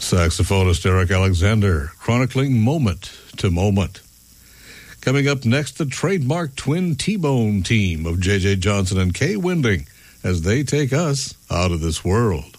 Saxophonist Eric Alexander, chronicling moment to moment. Coming up next, the trademark twin T-Bone team of J.J. Johnson and Kay Winding as they take us out of this world.